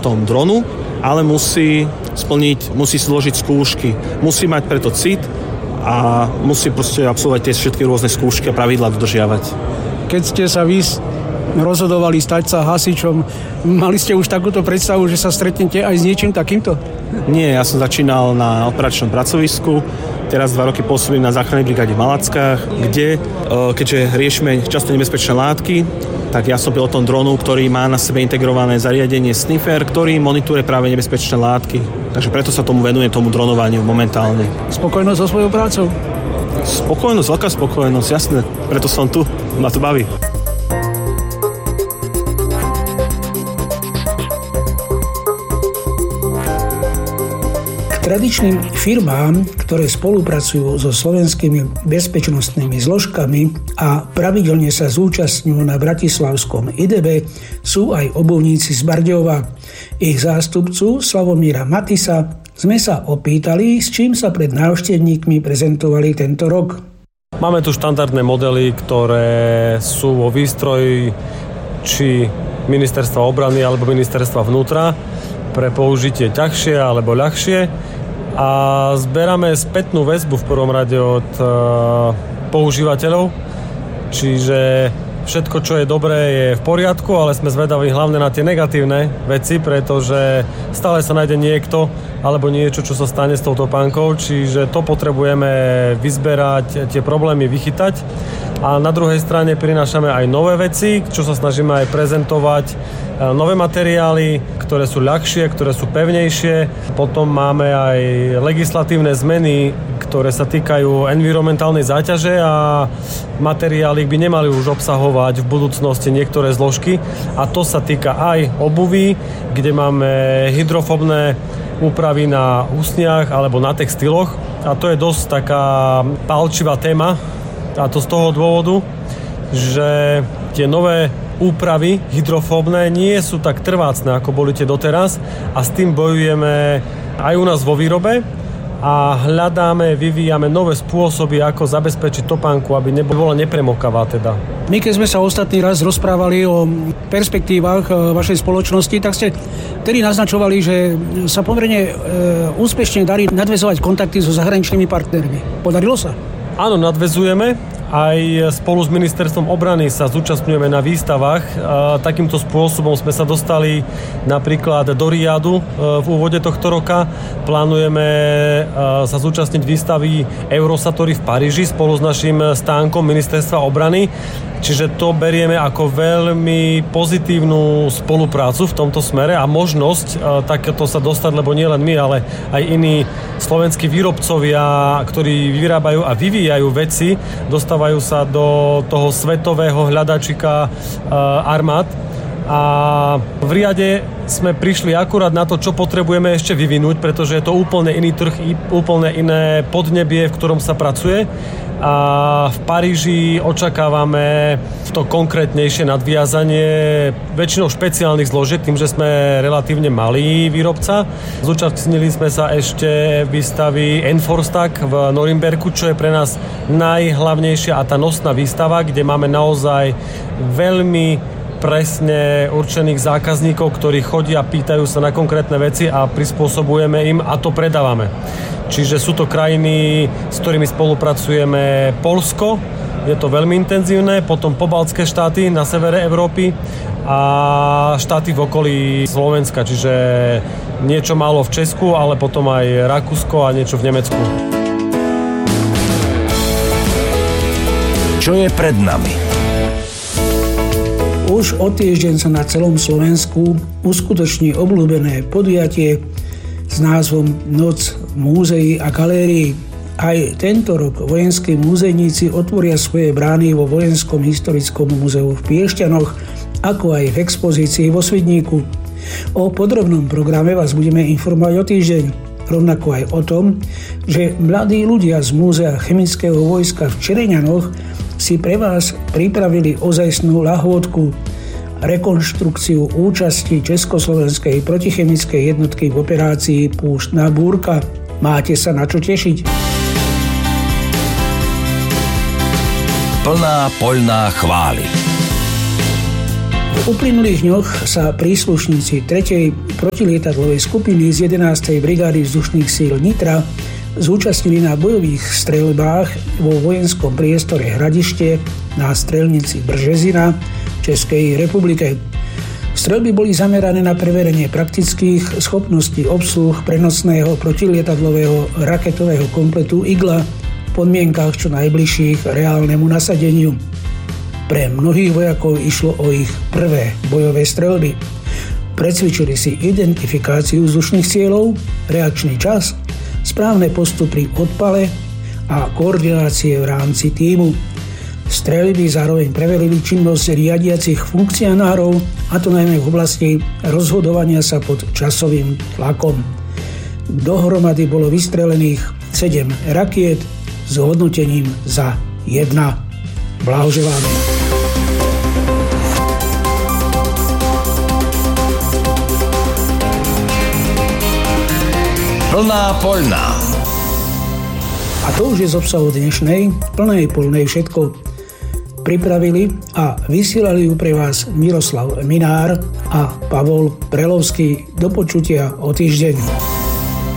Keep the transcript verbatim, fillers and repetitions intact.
pilotom dronu, ale musí splniť, musí zložiť skúšky, musí mať preto cit a musí proste absolvovať tie všetky rôzne skúšky a pravidlá dodržiavať. Keď ste sa vy rozhodovali stať sa hasičom, mali ste už takúto predstavu, že sa stretnete aj s niečím takýmto? Nie, ja som začínal na operačnom pracovisku, teraz dva roky pôsobím na záchrannej brigáde v Malackách, kde, keďže riešime často nebezpečné látky, tak ja som pilotom dronu, ktorý má na sebe integrované zariadenie sniffer, ktorý monitoruje práve nebezpečné látky. Takže preto sa tomu venujem, tomu dronovaniu momentálne. Spokojnosť so svojou prácou? Spokojnosť, veľká spokojnosť, jasné. Preto som tu, ma to baví. Tradičným firmám, ktoré spolupracujú so slovenskými bezpečnostnými zložkami a pravidelne sa zúčastňujú na bratislavskom í dé bé, sú aj obuvníci z Bardejova. Ich zástupcu Slavomíra Matisa sme sa opýtali, s čím sa pred návštevníkmi prezentovali tento rok. Máme tu štandardné modely, ktoré sú vo výstroji či ministerstva obrany alebo ministerstva vnútra pre použitie ťažšie alebo ľahšie a zberáme spätnú väzbu v prvom rade od e, používateľov, čiže všetko, čo je dobré, je v poriadku, ale sme zvedaví hlavne na tie negatívne veci, pretože stále sa nájde niekto alebo niečo, čo sa stane s touto pánkou, čiže to potrebujeme vyzberať, tie problémy vychytať. A na druhej strane prinášame aj nové veci, čo sa snažíme aj prezentovať, nové materiály, ktoré sú ľahšie, ktoré sú pevnejšie. Potom máme aj legislatívne zmeny, ktoré sa týkajú environmentálnej záťaže a materiály by nemali už obsahovať v budúcnosti niektoré zložky. A to sa týka aj obuví, kde máme hydrofobné úpravy na úsniach alebo na textiloch. A to je dosť taká pálčivá téma. A to z toho dôvodu, že tie nové úpravy hydrofóbne nie sú tak trvácne, ako boli tie doteraz a s tým bojujeme aj u nás vo výrobe a hľadáme, vyvíjame nové spôsoby, ako zabezpečiť topánku, aby nebola nepremokavá teda. My keď sme sa ostatný raz rozprávali o perspektívach vašej spoločnosti, tak ste tedy naznačovali, že sa pomerne e, úspešne darí nadväzovať kontakty so zahraničnými partnermi. Podarilo sa? Áno, nadväzujeme. Aj spolu s ministerstvom obrany sa zúčastňujeme na výstavách. Takýmto spôsobom sme sa dostali napríklad do Riadu v úvode tohto roka. Plánujeme sa zúčastniť výstavy Eurosatory v Paríži spolu s našim stánkom ministerstva obrany. Čiže to berieme ako veľmi pozitívnu spoluprácu v tomto smere a možnosť takéto sa dostať, lebo nie len my, ale aj iní slovenskí výrobcovia, ktorí vyrábajú a vyvíjajú veci, dostávajú sa do toho svetového hľadačika armád. A v Riade sme prišli akurát na to, čo potrebujeme ešte vyvinúť, pretože je to úplne iný trh, úplne iné podnebie, v ktorom sa pracuje. A v Paríži očakávame to konkrétnejšie nadviazanie väčšinou špeciálnych zložiek, tým, že sme relatívne malý výrobca. Zúčastnili sme sa ešte výstavy Enforstag v Norimberku, čo je pre nás najhlavnejšia a tá nosná výstava, kde máme naozaj veľmi presne určených zákazníkov, ktorí chodia, pýtajú sa na konkrétne veci a prispôsobujeme im a to predávame. Čiže sú to krajiny, s ktorými spolupracujeme. Poľsko, je to veľmi intenzívne, potom pobaltské štáty na severe Európy a štáty v okolí Slovenska, čiže niečo málo v Česku, ale potom aj Rakúsko a niečo v Nemecku. Čo je pred nami? Už o týždeň sa na celom Slovensku uskutoční obľúbené podujatie s názvom Noc múzeí a galérií. Aj tento rok vojenskí múzejníci otvoria svoje brány vo Vojenskom historickom múzeu v Piešťanoch, ako aj v expozícii vo Svidníku. O podrobnom programe vás budeme informovať o týždeň. Rovnako aj o tom, že mladí ľudia z Múzea chemického vojska v Čereňanoch si pre vás pripravili ozajstnú lahôdku, rekonštrukciu účasti Československej protichemickej jednotky v operácii Púštna búrka. Máte sa na čo tešiť. Plná poľná chvály. V uplynulých dňoch sa príslušníci tretej protilietadlovej skupiny z jedenástej brigády vzdušných síl Nitra zúčastnili na bojových streľbách vo vojenskom priestore Hradište na strelnici Bržezina v Českej republike. Streľby boli zamerané na preverenie praktických schopností obsluh prenosného protilietadlového raketového kompletu Igla v podmienkach čo najbližších reálnemu nasadeniu. Pre mnohých vojakov išlo o ich prvé bojové streľby. Precvičili si identifikáciu vzdušných cieľov, reakčný čas, správne postupy pri odpale a koordinácie v rámci tímu. Streľby zároveň preverili činnosť riadiacich funkcionárov, a to najmä v oblasti rozhodovania sa pod časovým tlakom. Dohromady bolo vystrelených sedem rakiet s hodnotením za jedna. Blahoželáme. Plná poľná. A to už je z obsahu dnešnej Plnej poľnej všetko. Pripravili a vysielali ju pre vás Miroslav Minár a Pavol Prelovský. Do počutia o týždeň.